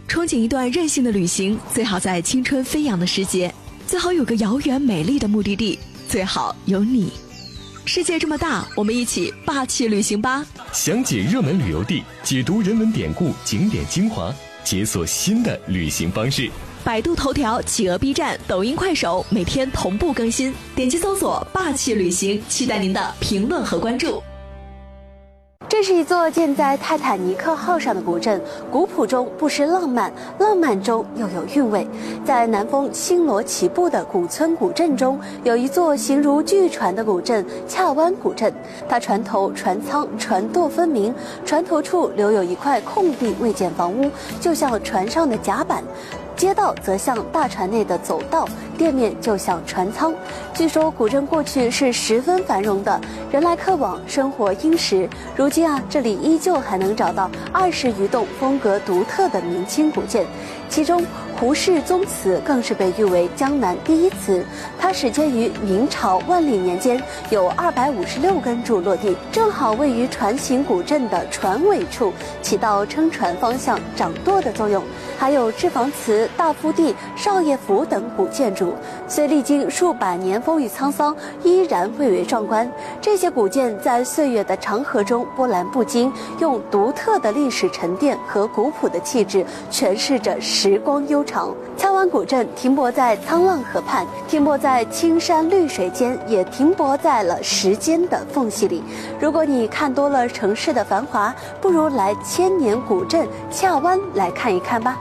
憧憬一段任性的旅行，最好在青春飞扬的时节，最好有个遥远美丽的目的地，最好有你。世界这么大，我们一起霸气旅行吧！ 详解热门旅游地，解读人文典故、景点精华，解锁新的旅行方式。 百度头条、企鹅 B 站、抖音、快手每天同步更新，点击搜索“霸气旅行”，期待您的评论和关注。 这是一座建在泰坦尼克号上的古镇，古朴中不失浪漫，浪漫中又有韵味。在南丰星罗棋布的古村古镇中，有一座形如巨船的古镇——恰湾古镇。它船头、船舱、船舵分明，船头处留有一块空地未建房屋，就像船上的甲板。街道则像大船内的走道，店面就像船舱。据说古镇过去是十分繁荣的，人来客往，生活殷实。如今这里依旧还能找到20余栋风格独特的明清古建，其中胡氏宗祠更是被誉为江南第一祠。它始建于明朝万历年间，有256根柱落地，正好位于船形古镇的船尾处，起到撑船方向掌舵的作用。还有脂肪祠、大福地、少爷府等古建筑，虽历经数百年风雨沧桑，依然蔚为壮观。这些古建在岁月的长河中波澜不惊，用独特的历史沉淀和古朴的气质诠释着时光悠长。恰湾古镇停泊在沧浪河畔，停泊在青山绿水间，也停泊在了时间的缝隙里。如果你看多了城市的繁华，不如来千年古镇恰湾来看一看吧。